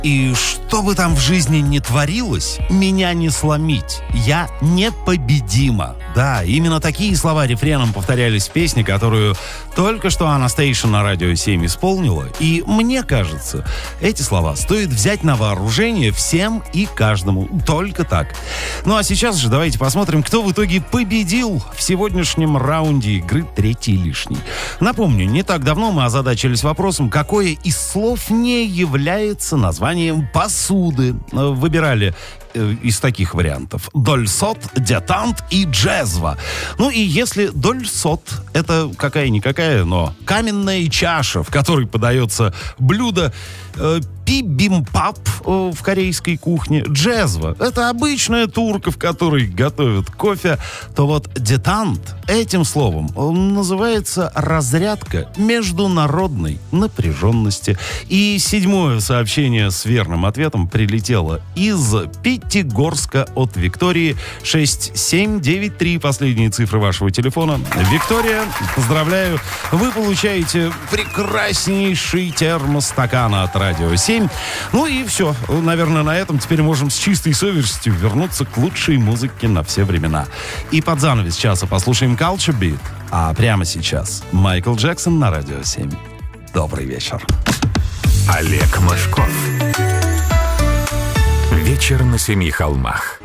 И что бы там в жизни ни творилось, меня не сломить. Я непобедима. Да, именно такие слова рефреном повторялись в песне, которую только что Анастейша на Радио 7 исполнила. И мне кажется, эти слова стоит взять на вооружение всем и каждому. Только так. Ну а сейчас же давайте посмотрим, кто в итоге победил в сегодняшнем раунде игры «Третий лишний». Напомню, не так давно мы озадачились вопросом, какое из слов не является названием посуды. Выбирали из таких вариантов: дольсот, детант и джезва. Ну и если дольсот — это какая-никакая, но каменная чаша, в которой подается блюдо бибимбап в корейской кухне, джезва — это обычная турка, в которой готовят кофе, то вот детант этим словом называется разрядка международной напряженности. И 7-е сообщение с верным ответом прилетело из Пятигорска от Виктории. 6793, последние цифры вашего телефона. Виктория, поздравляю, вы получаете прекраснейший термостакан от Радио 7. Ну и все. Наверное, на этом теперь можем с чистой совестью вернуться к лучшей музыке на все времена. И под занавес часа послушаем Culture Beat. А прямо сейчас Майкл Джексон на Радио 7. Добрый вечер. Олег Мошков. Вечер на семи холмах.